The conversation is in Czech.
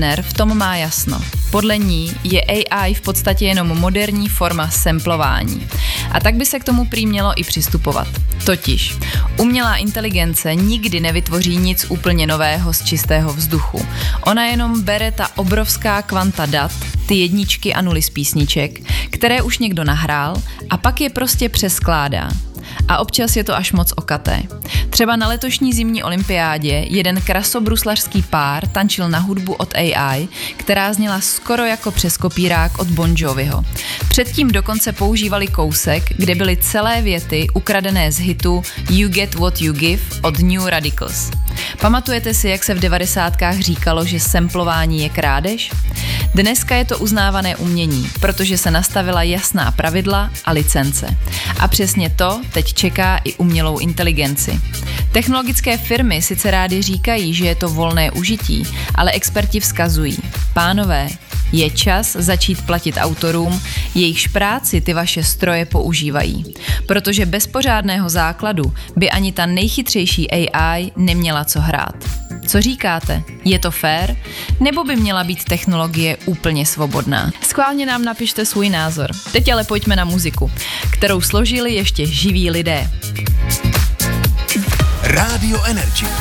v tom má jasno. Podle ní je AI v podstatě jenom moderní forma samplování. A tak by se k tomu prý mělo i přistupovat. Totiž, umělá inteligence nikdy nevytvoří nic úplně nového z čistého vzduchu. Ona jenom bere ta obrovská kvanta dat, ty jedničky a nuly z písniček, které už někdo nahrál a pak je prostě přeskládá. A občas je to až moc okaté. Třeba na letošní zimní olympiádě jeden krasobruslařský pár tančil na hudbu od AI, která zněla skoro jako přes kopírák od Bon Joviho. Předtím dokonce používali kousek, kde byly celé věty ukradené z hitu You Get What You Give od New Radicals. Pamatujete si, jak se v 90kách říkalo, že samplování je krádež? Dneska je to uznávané umění, protože se nastavila jasná pravidla a licence. A přesně to teď čeká i umělou inteligenci. Technologické firmy sice rády říkají, že je to volné užití, ale experti vzkazují: pánové, je čas začít platit autorům, jejichž práci ty vaše stroje používají. Protože bez pořádného základu by ani ta nejchytřejší AI neměla co hrát. Co říkáte? Je to fér? Nebo by měla být technologie úplně svobodná? Schválně nám napište svůj názor. Teď ale pojďme na muziku, kterou složili ještě živí lidé. Radio Energy.